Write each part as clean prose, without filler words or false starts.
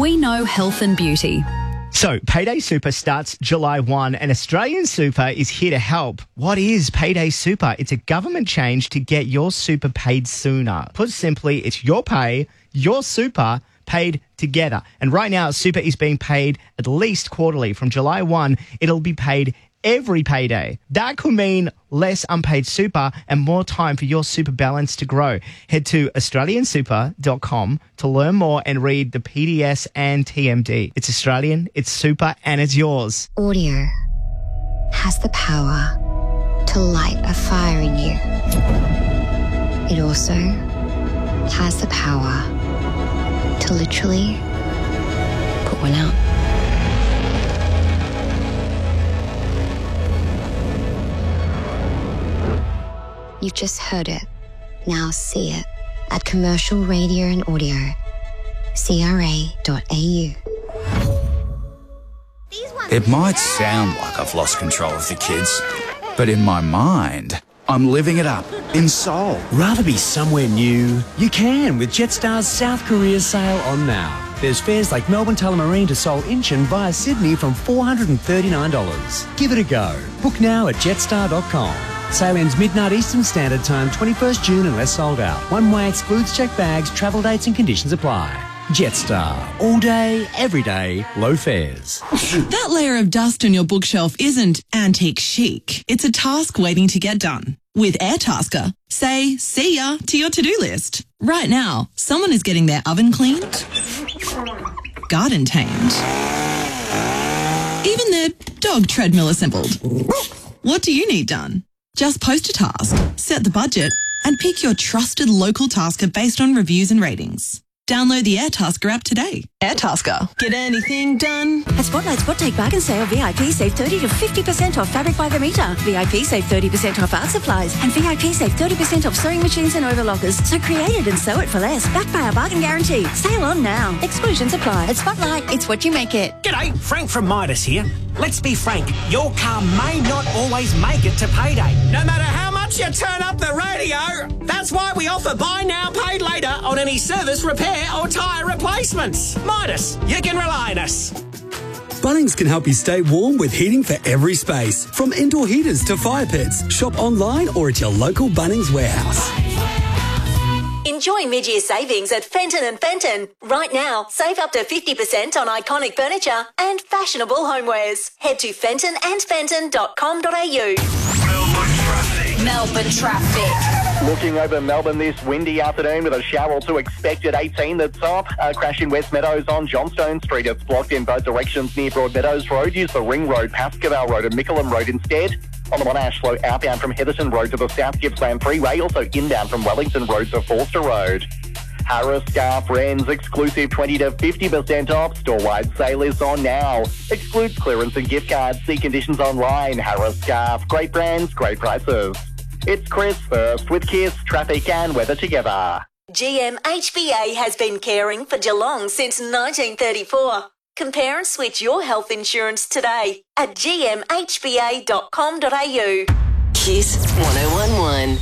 we know health and beauty. So, Payday Super starts July 1 and Australian Super is here to help. What is Payday Super? It's a government change to get your super paid sooner. Put simply, it's your pay, your super, paid together. And right now, super is being paid at least quarterly. From July 1, it'll be paid every payday. That could mean less unpaid super and more time for your super balance to grow. Head to australiansuper.com to learn more and read the PDS and TMD. It's Australian, it's super, and it's yours. Audio has the power to light a fire in you. It also has the power to literally put one out. You've just heard it. Now see it at Commercial Radio and Audio, CRA.au. It might sound like I've lost control of the kids, but in my mind, I'm living it up in Seoul. Rather be somewhere new? You can with Jetstar's South Korea sale on now. There's fares like Melbourne Tullamarine to Seoul Incheon via Sydney from $439. Give it a go. Book now at jetstar.com. Sale ends midnight Eastern Standard Time, 21st June unless sold out. One way excludes checked bags, travel dates and conditions apply. Jetstar. All day, every day, low fares. That layer of dust on your bookshelf isn't antique chic. It's a task waiting to get done. With Airtasker, say see ya to your to-do list. Right now, someone is getting their oven cleaned, garden tamed, even their dog treadmill assembled. What do you need done? Just post a task, set the budget, and pick your trusted local tasker based on reviews and ratings. Download the Airtasker app today. Airtasker. Get anything done? At Spotlight Spot Take Bargain Sale, VIP save 30 to 50% off fabric by the metre. VIP save 30% off art supplies. And VIP save 30% off sewing machines and overlockers. So create it and sew it for less. Backed by our bargain guarantee. Sale on now. Exclusions apply. At Spotlight, it's what you make it. G'day, Frank from Midas here. Let's be frank, your car may not always make it to payday. No matter how much you turn up the radio. That's why we offer buy now, paid later on any service, repair or tyre replacements. Midas, you can rely on us. Bunnings can help you stay warm with heating for every space. From indoor heaters to fire pits. Shop online or at your local Bunnings warehouse. Enjoy mid-year savings at Fenton & Fenton. Right now, save up to 50% on iconic furniture and fashionable homewares. Head to fentonandfenton.com.au. Melbourne traffic. Looking over Melbourne this windy afternoon with a shower or two expected. 18 the top. A crash in West Meadows on Johnstone Street. It's blocked in both directions near Broadmeadows Road. Use the Ring Road, Pascoe Road and Mickleham Road instead. On the Monash flow outbound from Heatherton Road to the South Gippsland Freeway. Also inbound from Wellington Road to Forster Road. Harris Scarf Wren's exclusive 20 to 50% off. Store-wide sale is on now. Excludes clearance and gift cards. See conditions online. Harris Scarf. Great brands, great prices. It's Chris first with Kiss, traffic and weather together. GM HBA has been caring for Geelong since 1934. Compare and switch your health insurance today at gmhba.com.au. Kiss 1011.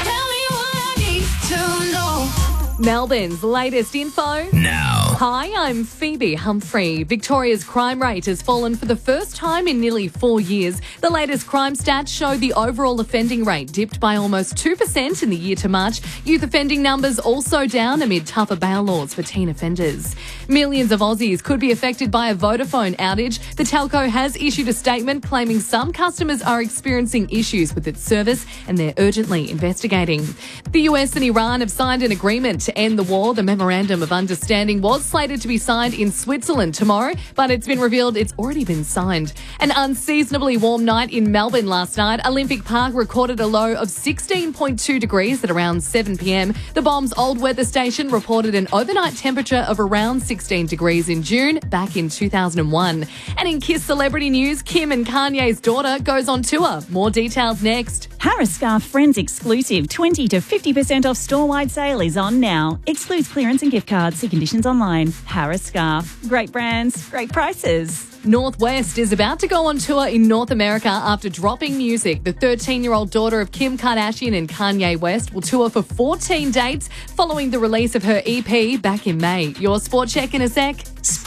Melbourne's latest info now. Hi, I'm Phoebe Humphrey. Victoria's crime rate has fallen for the first time in nearly 4 years. The latest crime stats show the overall offending rate dipped by almost 2% in the year to March. Youth offending numbers also down amid tougher bail laws for teen offenders. Millions of Aussies could be affected by a Vodafone outage. The telco has issued a statement claiming some customers are experiencing issues with its service and they're urgently investigating. The US and Iran have signed an agreement to end the war. The Memorandum of Understanding was slated to be signed in Switzerland tomorrow, but it's been revealed it's already been signed. An unseasonably warm night in Melbourne last night. Olympic Park recorded a low of 16.2 degrees at around 7 p.m. The Bomb's Old Weather Station reported an overnight temperature of around 16 degrees in June back in 2001. And in Kiss celebrity news, Kim and Kanye's daughter goes on tour. More details next. Harris Scarf Friends exclusive 20 to 50% off store-wide sale is on now. Excludes clearance and gift cards. See conditions online. Harris Scarf. Great brands, great prices. North West is about to go on tour in North America after dropping music. The 13-year-old daughter of Kim Kardashian and Kanye West will tour for 14 dates following the release of her EP back in May. Your sport check in a sec.